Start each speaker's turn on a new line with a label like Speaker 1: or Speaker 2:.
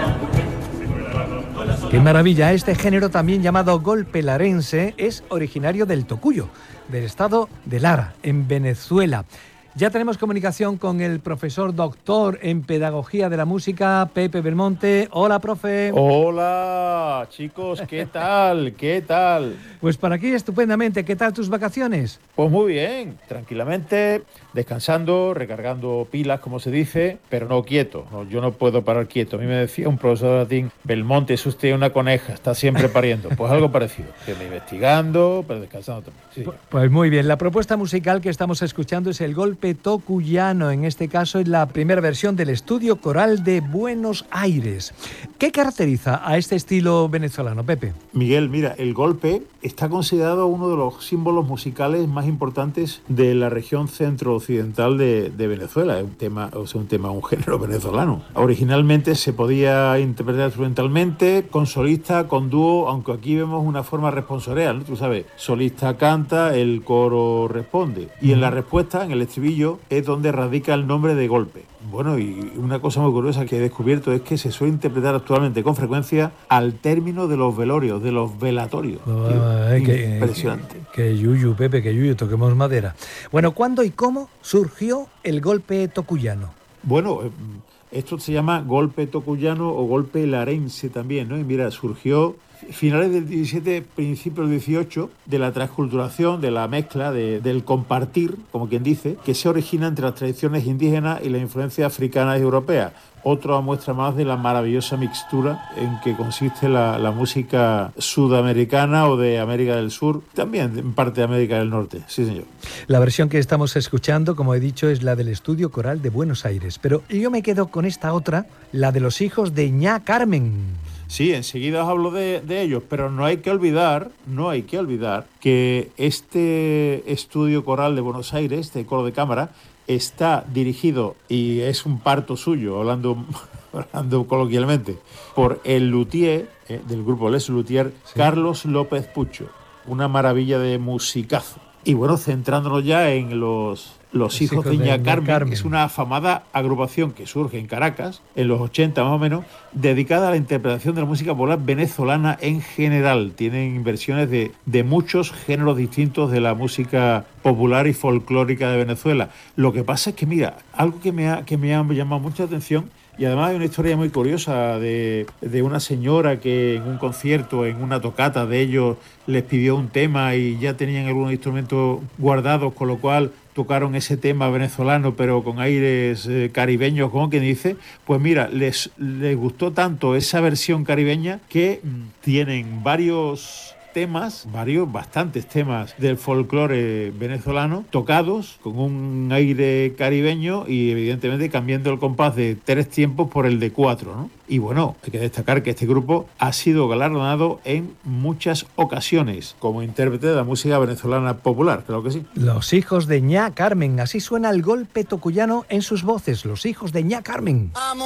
Speaker 1: ¡Qué maravilla! Este género, también llamado golpe larense, es originario del Tocuyo, del estado de Lara, en Venezuela. Ya tenemos comunicación con el profesor doctor en Pedagogía de la Música, Pepe Belmonte. Hola, profe.
Speaker 2: Hola, chicos, ¿qué tal? ¿Qué tal?
Speaker 1: Pues por aquí estupendamente. ¿Qué tal tus vacaciones?
Speaker 2: Pues muy bien, tranquilamente, descansando, recargando pilas, como se dice, pero no quieto. No, yo no puedo parar quieto. A mí me decía un profesor de latín: Belmonte, es usted una coneja, está siempre pariendo. Pues algo parecido. Investigando, pero descansando también. Sí.
Speaker 1: Pues muy bien. La propuesta musical que estamos escuchando es el golpe tocuyano. En este caso es la primera versión del Estudio Coral de Buenos Aires. ¿Qué caracteriza a este estilo venezolano, Pepe?
Speaker 2: Miguel, mira, el golpe está considerado uno de los símbolos musicales más importantes de la región centro-occidental de Venezuela. Es un género venezolano. Originalmente se podía interpretar instrumentalmente, con solista, con dúo, aunque aquí vemos una forma responsorial, ¿no? Tú sabes, solista canta, el coro responde. Y en la respuesta, en el estribillo, es donde radica el nombre de golpe. Bueno, y una cosa muy curiosa que he descubierto es que se suele interpretar actualmente con frecuencia al término de los velorios, de los velatorios. Impresionante.
Speaker 1: Que yuyu, Pepe, que yuyu, toquemos madera. Bueno, ¿cuándo y cómo surgió el golpe tocuyano?
Speaker 2: Bueno, esto se llama golpe tocuyano o golpe larense también, ¿no? Y mira, surgió finales del 17, principios del 18, de la transculturación, de la mezcla, del compartir, como quien dice, que se origina entre las tradiciones indígenas y la influencia africana y europea. Otra muestra más de la maravillosa mixtura en que consiste la música sudamericana o de América del Sur, también en parte de América del Norte. Sí, señor.
Speaker 1: La versión que estamos escuchando, como he dicho, es la del Estudio Coral de Buenos Aires. Pero yo me quedo con esta otra, la de los hijos de Ña Carmen.
Speaker 2: Sí, enseguida os hablo de ellos, pero no hay que olvidar que este Estudio Coral de Buenos Aires, este coro de cámara, está dirigido, y es un parto suyo, hablando coloquialmente, por el luthier del grupo Les Luthiers, sí. Carlos López Pucho. Una maravilla de musicazo. Y bueno, centrándonos ya en los hijos de Ña Carmen, es una afamada agrupación que surge en Caracas, en los 80 más o menos, dedicada a la interpretación de la música popular venezolana en general. Tienen versiones de muchos géneros distintos de la música popular y folclórica de Venezuela. Lo que pasa es que, mira, algo que me ha llamado mucha atención, y además hay una historia muy curiosa de una señora que en un concierto, en una tocata de ellos, les pidió un tema y ya tenían algunos instrumentos guardados, con lo cual tocaron ese tema venezolano pero con aires caribeños, como quien dice. Pues mira, les gustó tanto esa versión caribeña que tienen bastantes temas del folclore venezolano tocados con un aire caribeño y evidentemente cambiando el compás de 3 tiempos por el de 4, ¿no? Y bueno, hay que destacar que este grupo ha sido galardonado en muchas ocasiones como intérprete de la música venezolana popular, creo que sí.
Speaker 1: Los hijos de Ña Carmen, así suena el golpe tocuyano en sus voces, los hijos de Ña Carmen.